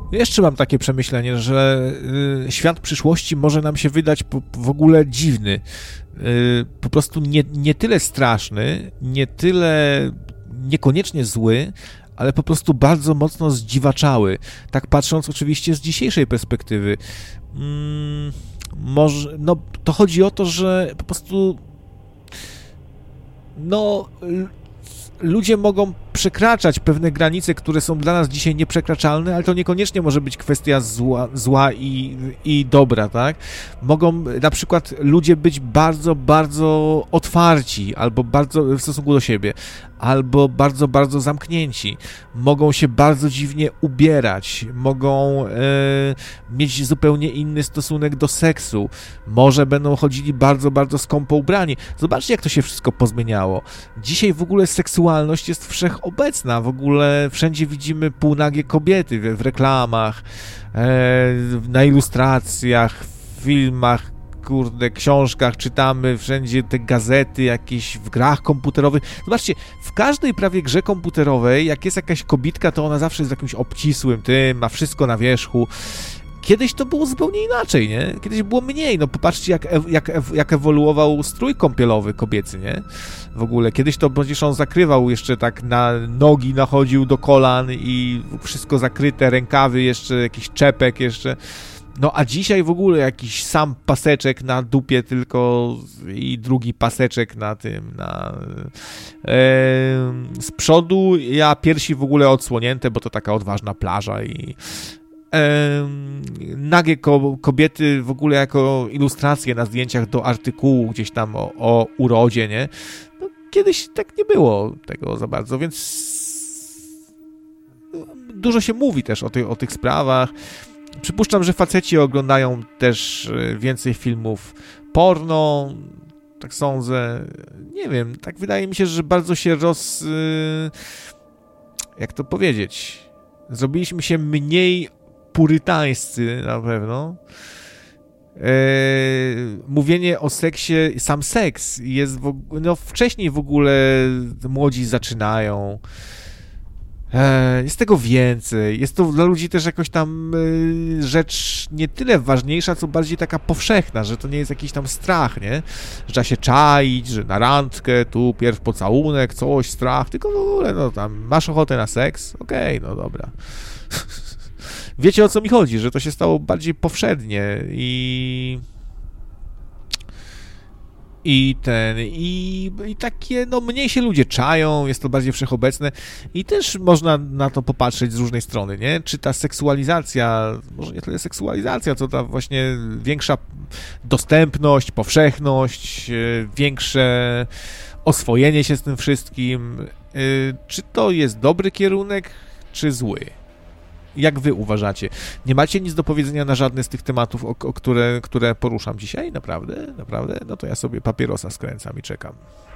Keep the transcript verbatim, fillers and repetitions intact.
Jeszcze mam takie przemyślenie, że y, świat przyszłości może nam się wydać po, w ogóle dziwny. Y, po prostu nie, nie tyle straszny, nie tyle niekoniecznie zły, ale po prostu bardzo mocno zdziwaczały. Tak patrząc oczywiście z dzisiejszej perspektywy. Mm, może, no to chodzi o to, że po prostu no ludzie mogą przekraczać pewne granice, które są dla nas dzisiaj nieprzekraczalne, ale to niekoniecznie może być kwestia zła, zła i, i dobra, tak? Mogą na przykład ludzie być bardzo, bardzo otwarci, albo bardzo w stosunku do siebie, albo bardzo, bardzo zamknięci. Mogą się bardzo dziwnie ubierać, mogą e, mieć zupełnie inny stosunek do seksu, może będą chodzili bardzo, bardzo skąpo ubrani. Zobaczcie, jak to się wszystko pozmieniało. Dzisiaj w ogóle seksualność jest wszechobecna, w ogóle wszędzie widzimy półnagie kobiety w, w reklamach, e, na ilustracjach, w filmach, kurde, książkach, czytamy wszędzie te gazety jakieś, w grach komputerowych. Zobaczcie, w każdej prawie grze komputerowej, jak jest jakaś kobitka, to ona zawsze jest w jakimś obcisłym tym, ma wszystko na wierzchu. Kiedyś to było zupełnie inaczej, nie? Kiedyś było mniej, no popatrzcie, jak, e, jak, jak ewoluował strój kąpielowy kobiecy, nie? W ogóle, kiedyś to przecież on zakrywał jeszcze tak na nogi, nachodził do kolan i wszystko zakryte, rękawy jeszcze, jakiś czepek jeszcze. No a dzisiaj w ogóle jakiś sam paseczek na dupie tylko i drugi paseczek na tym, na e, z przodu, a piersi w ogóle odsłonięte, bo to taka odważna plaża i e, nagie ko- kobiety w ogóle jako ilustracje na zdjęciach do artykułu gdzieś tam o, o urodzie, nie? No, kiedyś tak nie było tego za bardzo, więc dużo się mówi też o, ty- o tych sprawach. Przypuszczam, że faceci oglądają też więcej filmów porno, tak sądzę. Nie wiem, tak wydaje mi się, że bardzo się roz... jak to powiedzieć? Zrobiliśmy się mniej purytańscy na pewno. Eee, mówienie o seksie, sam seks jest w, no wcześniej w ogóle młodzi zaczynają. Jest tego więcej. Jest to dla ludzi też jakoś tam rzecz nie tyle ważniejsza, co bardziej taka powszechna, że to nie jest jakiś tam strach, nie? Że trzeba się czaić, że na randkę, tu pierw pocałunek, coś, strach, tylko w ogóle, no tam, masz ochotę na seks? Okej, okay, no dobra. Wiecie, o co mi chodzi, że to się stało bardziej powszednie i... I ten, i, i takie, no mniej się ludzie czają, jest to bardziej wszechobecne i też można na to popatrzeć z różnej strony, nie? Czy ta seksualizacja, może nie tyle seksualizacja, co ta właśnie większa dostępność, powszechność, większe oswojenie się z tym wszystkim, czy to jest dobry kierunek, czy zły? Jak wy uważacie? Nie macie nic do powiedzenia na żadne z tych tematów, o, o które, które poruszam dzisiaj? Naprawdę? Naprawdę? No to ja sobie papierosa skręcam i czekam.